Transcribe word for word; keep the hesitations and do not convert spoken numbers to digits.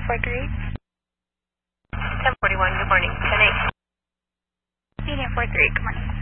four three. ten forty-one, good morning. ten eight. Union four three, good morning.